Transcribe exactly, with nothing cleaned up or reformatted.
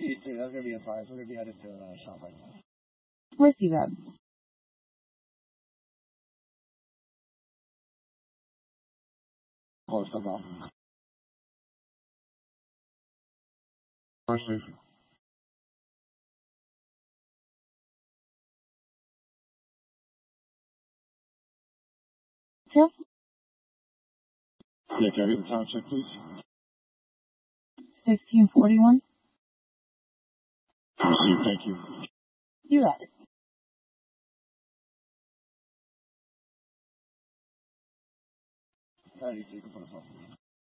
That's going to be a five. We're going to be headed to uh, shop right now. Where's you at? Close enough. First, Sure. yeah, can I get the time check, please? Sixteen forty-one. Thank you. You got it. How do you take it for the phone?